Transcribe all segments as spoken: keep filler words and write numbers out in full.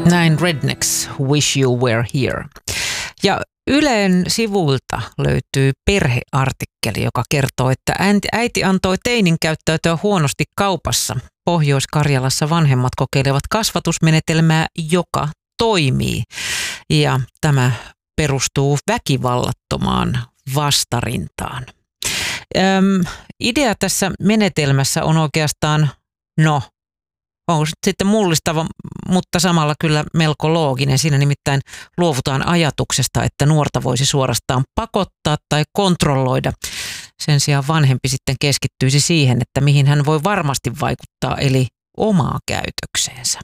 Näin Rednecks, Wish You Were Here. Ja Ylen sivuilta löytyy perheartikkeli, joka kertoo, että äiti antoi teinin käyttäytyä huonosti kaupassa. Pohjois-Karjalassa vanhemmat kokeilevat kasvatusmenetelmää, joka toimii. Ja tämä perustuu väkivallattomaan vastarintaan. Öm, idea tässä menetelmässä on oikeastaan, no, onko sitten mullistava, mutta samalla kyllä melko looginen. Siinä nimittäin luovutaan ajatuksesta, että nuorta voisi suorastaan pakottaa tai kontrolloida. Sen sijaan vanhempi sitten keskittyisi siihen, että mihin hän voi varmasti vaikuttaa, eli omaa käytökseensä.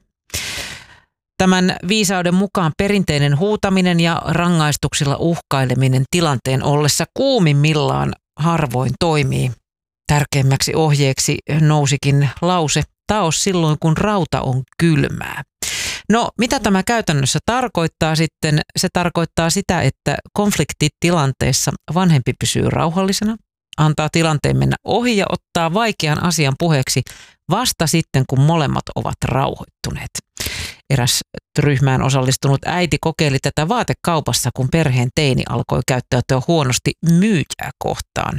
Tämän viisauden mukaan perinteinen huutaminen ja rangaistuksilla uhkaileminen tilanteen ollessa kuumimmillaan harvoin toimii. Tärkeimmäksi ohjeeksi nousikin lause, taos silloin kun rauta on kylmää. No, mitä tämä käytännössä tarkoittaa sitten? Se tarkoittaa sitä, että konfliktitilanteessa vanhempi pysyy rauhallisena, antaa tilanteen mennä ohi ja ottaa vaikean asian puheeksi vasta sitten, kun molemmat ovat rauhoittuneet. Eräs ryhmään osallistunut äiti kokeili tätä vaatekaupassa, kun perheen teini alkoi käyttäytyä huonosti myyjää kohtaan.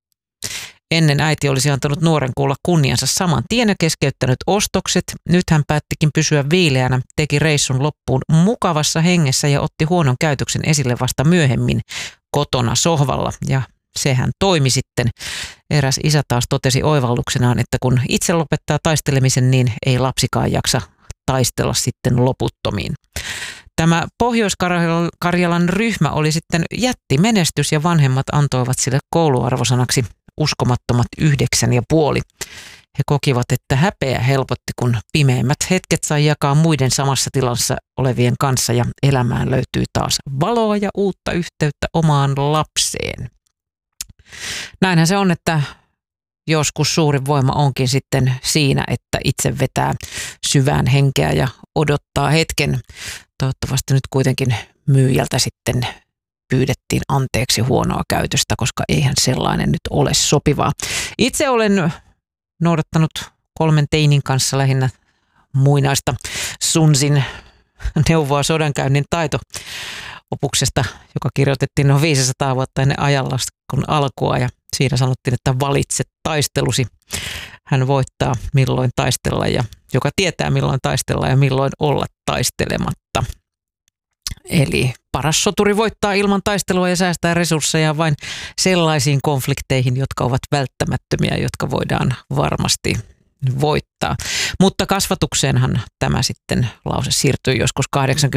Ennen äiti olisi antanut nuoren kuulla kunniansa saman tien ja keskeyttänyt ostokset. Nyt hän päättikin pysyä viileänä, teki reissun loppuun mukavassa hengessä ja otti huonon käytöksen esille vasta myöhemmin kotona sohvalla. Ja sehän toimi sitten. Eräs isä taas totesi oivalluksenaan, että kun itse lopettaa taistelemisen, niin ei lapsikaan jaksa taistella sitten loputtomiin. Tämä Pohjois-Karjalan ryhmä oli sitten jättimenestys ja vanhemmat antoivat sille kouluarvosanaksi uskomattomat yhdeksän ja puoli. He kokivat, että häpeä helpotti, kun pimeimmät hetket sai jakaa muiden samassa tilassa olevien kanssa ja elämään löytyy taas valoa ja uutta yhteyttä omaan lapseen. Näinhän se on, että joskus suurin voima onkin sitten siinä, että itse vetää syvään henkeä ja odottaa hetken. Toivottavasti nyt kuitenkin myyjältä sitten pyydettiin anteeksi huonoa käytöstä, koska eihän sellainen nyt ole sopivaa. Itse olen noudattanut kolmen teinin kanssa lähinnä muinaista Sun-Tsun neuvoa sodankäynnin taito-opuksesta, joka kirjoitettiin noin viisisataa vuotta ennen ajanlaskun alkua ja siinä sanottiin, että valitse taistelusi. Hän voittaa milloin taistella ja joka tietää milloin taistella ja milloin olla taistelematta. Eli paras soturi voittaa ilman taistelua ja säästää resursseja vain sellaisiin konflikteihin, jotka ovat välttämättömiä, jotka voidaan varmasti voittaa. Mutta kasvatukseenhan tämä sitten lause siirtyi joskus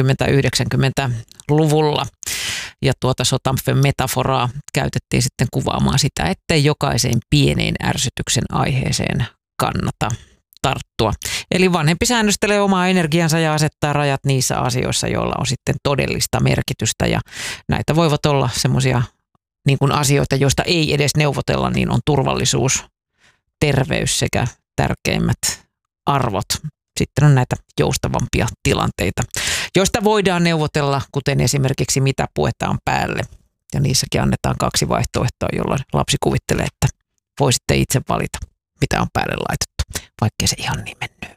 kahdeksankymmentä-yhdeksänkymmentäluvulla. Ja tuota sotamfen metaforaa käytettiin sitten kuvaamaan sitä, ettei jokaiseen pieneen ärsytyksen aiheeseen kannata tarttua. Eli vanhempi säännöstelee omaa energiansa ja asettaa rajat niissä asioissa, joilla on sitten todellista merkitystä. Ja näitä voivat olla semmoisia niin kuin asioita, joista ei edes neuvotella, niin on turvallisuus, terveys sekä tärkeimmät arvot. Sitten on näitä joustavampia tilanteita, joista voidaan neuvotella, kuten esimerkiksi mitä puetaan päälle. Ja niissäkin annetaan kaksi vaihtoehtoa, jolloin lapsi kuvittelee, että voisitte itse valita, mitä on päälle laitettu, vaikkei se ihan niin mennyt.